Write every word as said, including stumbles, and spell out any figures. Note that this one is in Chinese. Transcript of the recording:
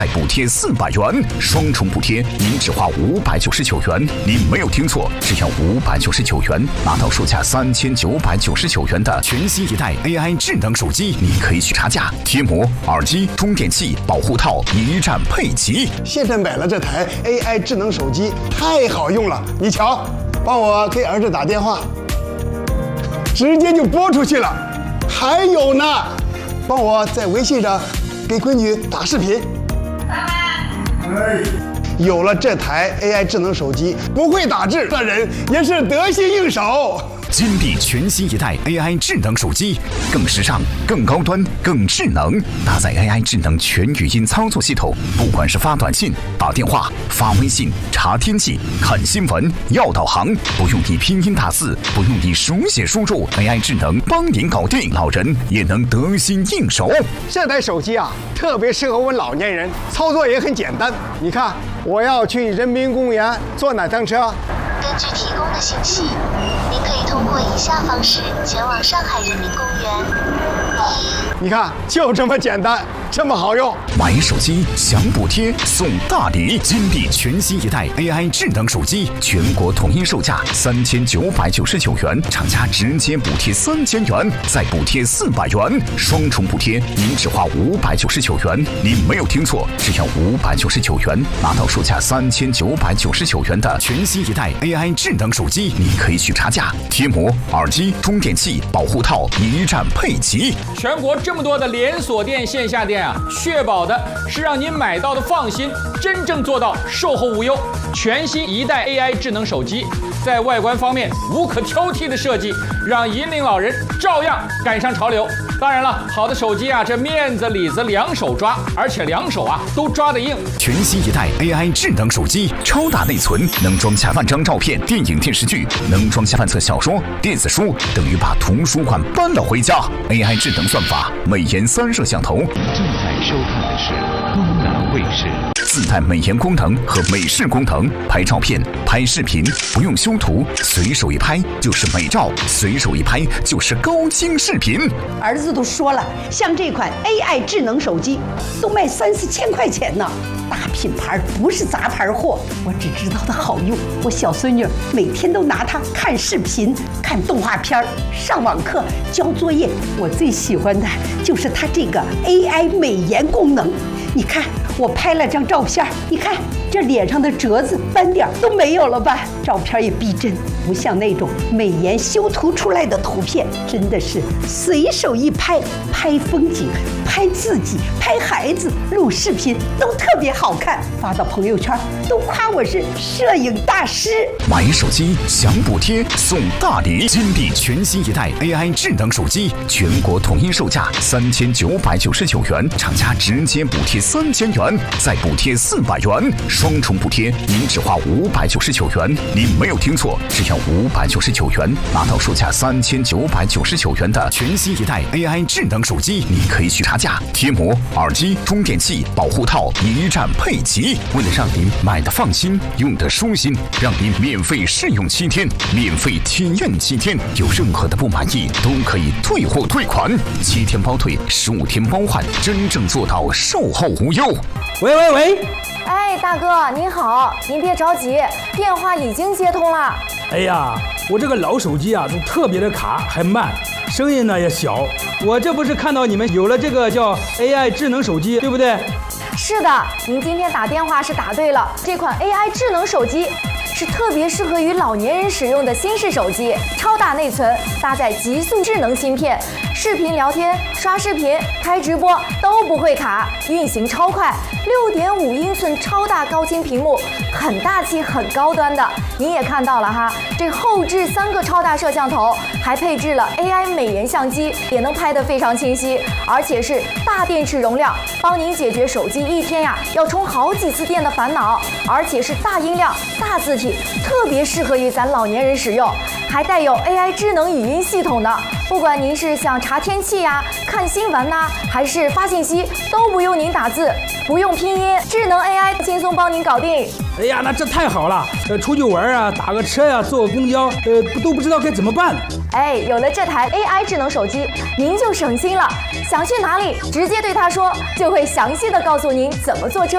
再补贴四百元，双重补贴，您只花五百九十九元。您没有听错，只要五百九十九元，拿到售价三千九百九十九元的全新一代 A I 智能手机，你可以去查价，贴膜、耳机、充电器、保护套一站配齐。 现在买了这台 A I 智能手机，太好用了。你瞧，帮我给儿子打电话，直接就拨出去了。还有呢，帮我在微信上给闺女打视频。有了这台 A I 智能手机，不会打字的人也是得心应手。 金地全新一代 A I 智能手机，更时尚、更高端、更智能，搭载 A I 智能全语音操作系统，不管是发短信、打电话、发微信、查天气、看新闻、要导航，不用你拼音打字，不用你手写输入 ，A I 智能帮您搞定，老人也能得心应手。 这台手机啊，特别适合我们老年人，操作也很简单。你看，我要去人民公园坐哪趟车？ 根据提供的信息，您可以通过以下方式前往上海人民公园。 你看，就这么简单，这么好用。 买手机享补贴送大礼，金地全新一代 A I 智能手机，全国统一售价三千九百九十九元，厂家直接补贴三千元，再补贴四百元，双重补贴，您只花五百九十九元。您没有听错，只要五百九十九元，拿到售价三千九百九十九元的全新一代 A I 智能手机，你可以去查价，贴膜、耳机、充电器、保护套一站配齐。 全国这么多的连锁店、线下店啊，确保的是让您买到的放心，真正做到售后无忧。全新一代 A I 智能手机，在外观方面无可挑剔的设计，让引领老人照样赶上潮流。当然了，好的手机啊，这面子里子两手抓，而且两手啊都抓得硬。 全新一代 A I 智能手机，超大内存，能装下万张照片、电影、电视剧，能装下万册小说、电子书，等于把图书馆搬了回家。A I 智能算法，美颜三摄像头。 正在收看的是东南卫视。 自带美颜功能和美视功能，拍照片、拍视频不用修图，随手一拍就是美照，随手一拍就是高清视频。 儿子都说了，像这款 A I 智能手机都卖三四千块钱呢，大品牌不是杂牌货。我只知道它好用，我小孙女每天都拿它看视频、看动画片、上网课、交作业。我最喜欢的就是它这个 A I 美颜功能。你看，我拍了张照片，你看这脸上的褶子、斑点都没有了吧？照片也逼真，不像那种美颜修图出来的图片，真的是随手一拍，拍风景、拍自己、拍孩子、录视频都特别好看，发到朋友圈都夸我是摄影大师。 买手机享补贴送大礼，金地全新一代 A I 智能手机，全国统一售价三千九百九十九元，厂家直接补贴三千元，再补贴四百元，双重补贴，您只花五百九十九元。您没有听错，只要五百九十九元，拿到售价三千九百九十九元的全新一代 A I 智能手机，你可以去查价，贴膜、耳机、充电器、保护套一站配齐。为了让您买的放心，用的舒心，让您免费试用七天，免费体验七天，有任何的不满意都可以退货退款，七天包退，十五天包换，真正做到售后无忧。 喂喂喂， 哎，大哥您好，您别着急，电话已经接通了。 哎呀，我这个老手机啊，都特别的卡，还慢，声音呢也小。我这不是看到你们有了这个叫 A I 智能手机，对不对？ 是的，您今天打电话是答对了。这款 A I 智能手机是特别适合于老年人使用的新式手机，超大内存，搭载极速智能芯片，视频聊天、刷视频、开直播都不会卡，运行超快。六点五英寸超大高清屏幕，很大气、很高端的。您也看到了哈，这后置三个超大摄像头，还配置了 A I 美颜相机，也能拍得非常清晰，而且是大电池容量，帮您解决手机一天呀要充好几次电的烦恼，而且是大音量、大字体，特别适合于咱老年人使用，还带有 A I 智能语音系统的。不管您是想查天气呀、看新闻呐、啊，还是发信息，都不用您打字，不用拼音，智能 A I 轻松帮您搞定。 哎呀，那这太好了！呃，出去玩啊，打个车呀、坐个公交，呃，都不知道该怎么办。 哎，有了这台 A I 智能手机，您就省心了。想去哪里，直接对它说，就会详细的告诉您怎么坐车。